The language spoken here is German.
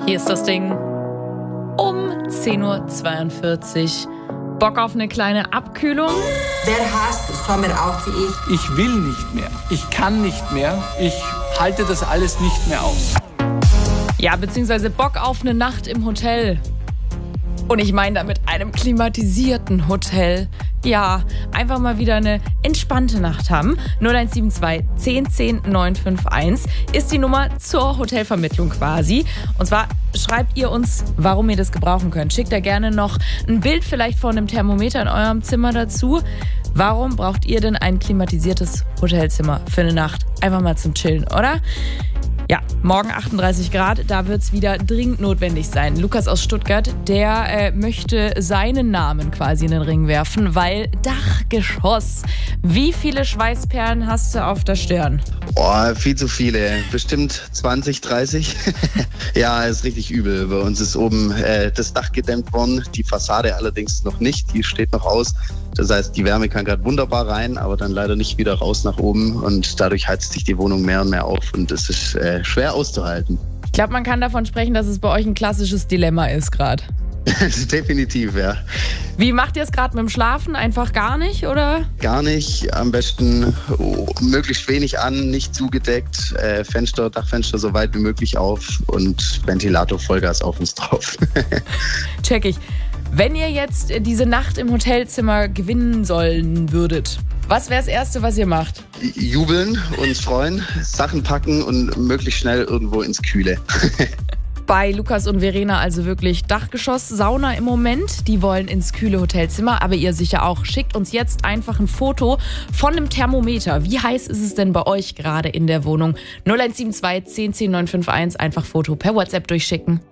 Hier ist das Ding um 10.42 Uhr. Bock auf eine kleine Abkühlung? Wer hasst Sommer auch wie ich? Ich will nicht mehr. Ich kann nicht mehr. Ich halte das alles nicht mehr aus. Ja, beziehungsweise Bock auf eine Nacht im Hotel. Und ich meine damit einem klimatisierten Hotel. Ja, einfach mal wieder eine entspannte Nacht haben. 0172 10 10 951 ist die Nummer zur Hotelvermittlung quasi. Und zwar schreibt ihr uns, warum ihr das gebrauchen könnt. Schickt da gerne noch ein Bild vielleicht von einem Thermometer in eurem Zimmer dazu. Warum braucht ihr denn ein klimatisiertes Hotelzimmer für eine Nacht? Einfach mal zum Chillen, oder? Ja, morgen 38 Grad, da wird es wieder dringend notwendig sein. Lukas aus Stuttgart, der möchte seinen Namen quasi in den Ring werfen, weil Dachgeschoss. Wie viele Schweißperlen hast du auf der Stirn? Oh, viel zu viele. Bestimmt 20, 30. Ja, ist richtig übel. Bei uns ist oben das Dach gedämmt worden, die Fassade allerdings noch nicht. Die steht noch aus. Das heißt, die Wärme kann gerade wunderbar rein, aber dann leider nicht wieder raus nach oben. Und dadurch heizt sich die Wohnung mehr und mehr auf und es ist schwer auszuhalten. Ich glaube, man kann davon sprechen, dass es bei euch ein klassisches Dilemma ist gerade. Definitiv, ja. Wie macht ihr es gerade mit dem Schlafen? Einfach gar nicht, oder? Gar nicht. Am besten möglichst wenig an, nicht zugedeckt. Dachfenster so weit wie möglich auf und Ventilator Vollgas auf uns drauf. Check ich. Wenn ihr jetzt diese Nacht im Hotelzimmer gewinnen sollen würdet, was wäre das Erste, was ihr macht? Jubeln, uns freuen, Sachen packen und möglichst schnell irgendwo ins Kühle. Bei Lukas und Verena also wirklich Dachgeschoss, Sauna im Moment. Die wollen ins kühle Hotelzimmer, aber ihr sicher auch. Schickt uns jetzt einfach ein Foto von einem Thermometer. Wie heiß ist es denn bei euch gerade in der Wohnung? 0172 10 10 951, einfach Foto per WhatsApp durchschicken.